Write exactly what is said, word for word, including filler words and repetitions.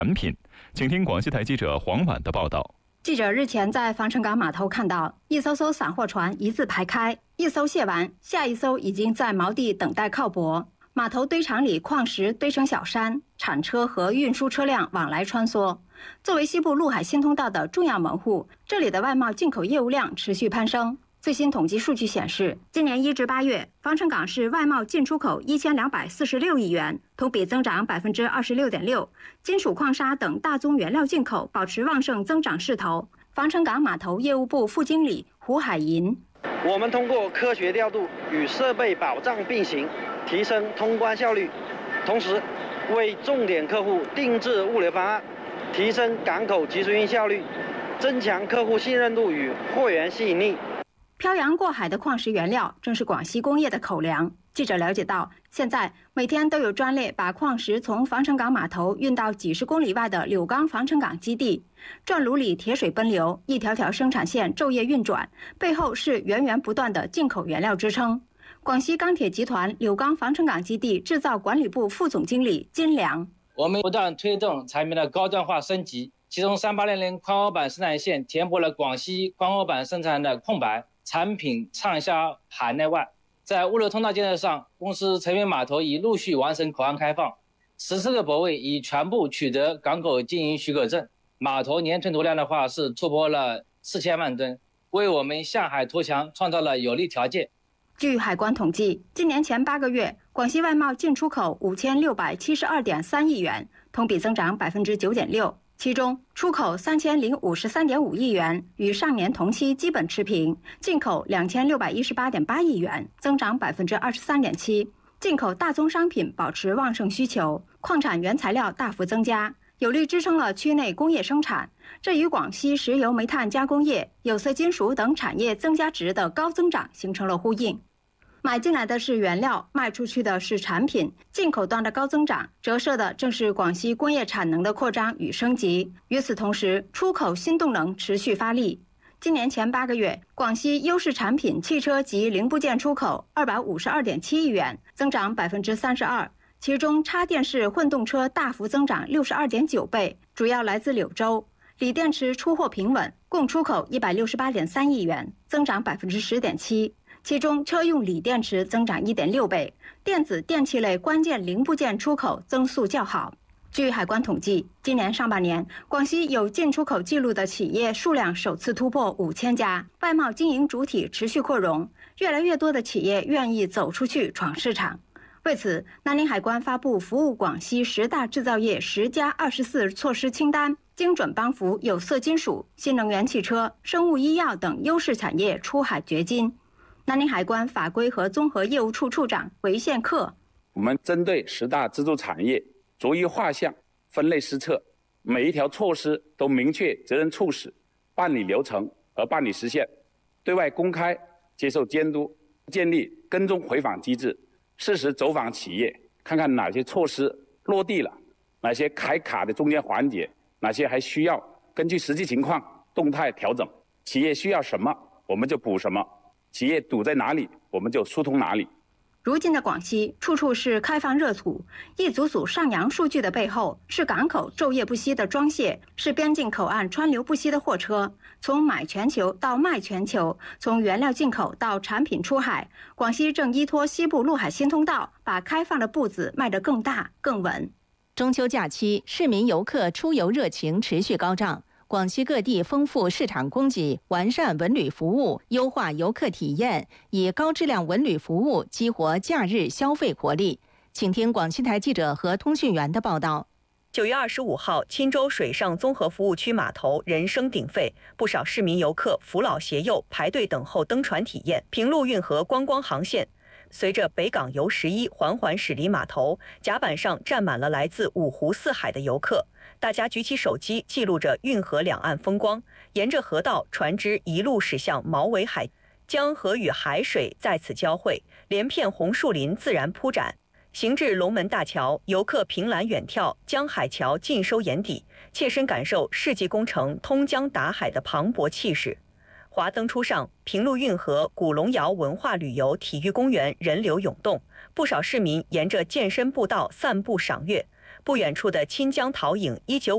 产品。请听广西台记者黄婉的报道。 记者日前在防城港码头看到一艘艘散货船一字排开，一艘卸完，下一艘已经在锚地等待靠泊。码头堆场里矿石堆成小山，铲车和运输车辆往来穿梭。作为西部陆海新通道的重要门户，这里的外贸进口业务量持续攀升。最新统计数据显示，今年一至八月，防城港市外贸进出口一千两百四十六亿元，同比增长百分之二十六点六。金属矿砂等大宗原料进口保持旺盛增长势头。防城港码头业务部副经理胡海银： 我们通过科学调度与设备保障并行，提升通关效率，同时为重点客户定制物流方案，提升港口集运效率，增强客户信任度与货源吸引力。 漂洋过海的矿石原料正是广西工业的口粮。记者了解到，现在每天都有专列把矿石从防城港码头运到几十公里外的柳钢防城港基地，转炉里铁水奔流，一条条生产线昼夜运转，背后是源源不断的进口原料支撑。广西钢铁集团柳钢防城港基地制造管理部副总经理金良： 我们不断推动产品的高端化升级，其中三八零零矿欧板生产线填补了广西矿欧板生产的空白，产品畅销海内外。在物流通道建设上，公司成员码头已陆续完成口岸开放，十四个泊位已全部取得港口经营许可证，码头年吞吐量的话是突破了四千万吨，为我们向海图强创造了有利条件。 据海关统计，今年前八个月，广西外贸进出口五千六百七十二点三亿元，同比增长百分之九点六。其中，出口三千零五十三点五亿元，与上年同期基本持平；进口两千六百一十八点八亿元，增长百分之二十三点七。进口大宗商品保持旺盛需求，矿产原材料大幅增加，有力支撑了区内工业生产。这与广西石油煤炭加工业、有色金属等产业增加值的高增长形成了呼应。买进来的是原料，卖出去的是产品，进口端的高增长折射的正是广西工业产能的扩张与升级。与此同时，出口新动能持续发力。今年前八个月，广西优势产品汽车及零部件出口二百五十二点七亿元，增长百分之三十二，其中插电式混动车大幅增长六十二点九倍，主要来自柳州。锂电池出货平稳，共出口一百六十八点三亿元，增长百分之十点七。其中，车用锂电池增长一点六倍，电子电器类关键零部件出口增速较好。据海关统计，今年上半年，广西有进出口记录的企业数量首次突破五千家，外贸经营主体持续扩容，越来越多的企业愿意走出去闯市场。为此，南宁海关发布服务广西十大制造业十加二十四措施清单，精准帮扶有色金属、新能源汽车、生物医药等优势产业出海掘金。南宁海关法规和综合业务处处长韦宪克： 我们针对十大支柱产业逐一划项，分类施策，每一条措施都明确责任促使、办理流程和办理实现，对外公开接受监督，建立跟踪回访机制，适时走访企业，看看哪些措施落地了，哪些还卡的中间环节，哪些还需要根据实际情况动态调整。企业需要什么，我们就补什么。企业堵在哪里，我们就疏通哪里。 如今的广西处处是开放热土，一组组上扬数据的背后，是港口昼夜不息的装卸，是边境口岸川流不息的货车。从买全球到卖全球，从原料进口到产品出海，广西正依托西部陆海新通道，把开放的步子迈得更大更稳。 中秋假期，市民游客出游热情持续高涨。广西各地丰富市场供给，完善文旅服务，优化游客体验，以高质量文旅服务激活假日消费活力。请听广西台记者和通讯员的报道。 九月二十五号，钦州水上综合服务区码头人声鼎沸，不少市民游客扶老携幼排队等候登船体验平陆运河观光航线。随着北港游十一缓缓驶离码头，甲板上站满了来自五湖四海的游客，大家举起手机记录着运河两岸风光。沿着河道，船只一路驶向毛尾海，江河与海水在此交汇，连片红树林自然铺展。行至龙门大桥，游客凭栏远眺，将海桥尽收眼底，切身感受世纪工程通江达海的磅礴气势。华灯初上，平陆运河古龙窑文化旅游体育公园人流涌动，不少市民沿着健身步道散步赏月。不远处的清江陶影一九